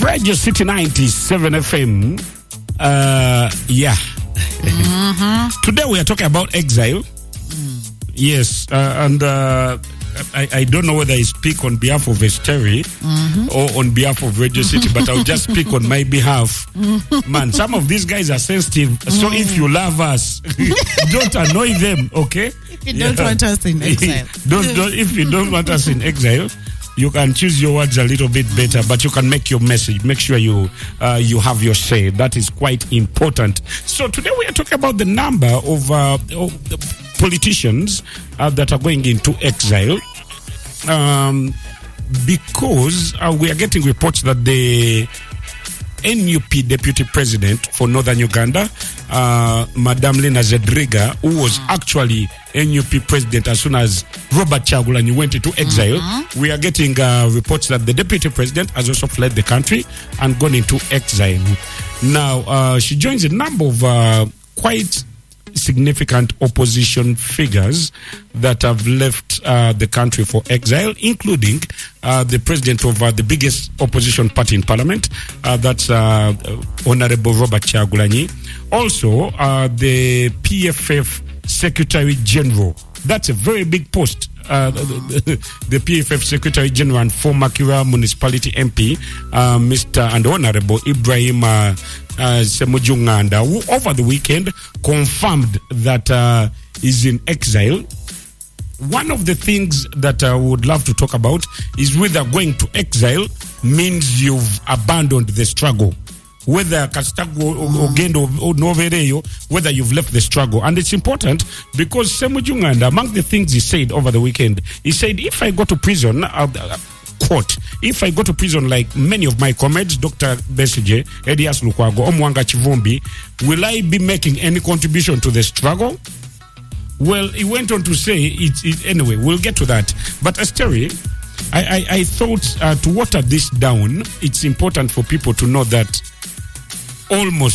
Radio City 97 FM. Yeah. Today we are talking about exile. Yes, and I don't know whether I speak on behalf of Esteri or on behalf of Radio City, but I'll just speak on my behalf. Man, some of these guys are sensitive, so if you love us, don't annoy them, okay? If you don't want us in exile. If you don't want us in exile, you can choose your words a little bit better, but you can make your message. Make sure you have your say. That is quite important. So today we are talking about the number of politicians that are going into exile, because we are getting reports that the NUP deputy president for Northern Uganda, Madam Lena Zedriga, who was actually NUP president as soon as Robert Kyagulanyi went into exile, we are getting reports that the deputy president has also fled the country and gone into exile. Now, she joins a number of quite significant opposition figures that have left the country for exile, including the president of the biggest opposition party in parliament, that's Honorable Robert Kyagulanyi. Also, the PFF Secretary General. That's a very big post. The PFF Secretary General and former Kira Municipality MP, Mr. and Honorable Ibrahim Semujunganda, who over the weekend confirmed that is in exile. One of the things that I would love to talk about is whether going to exile means you've abandoned the struggle. Whether whether you've left the struggle. And it's important because Semujunganda, among the things he said over the weekend, he said, if I go to prison, quote, if I go to prison like many of my comrades, Dr. Besigye, Edias Lukwago, Omwanga Chivumbi, will I be making any contribution to the struggle? Well, he went on to say, anyway, we'll get to that. But Esteri, I thought to water this down, it's important for people to know that almost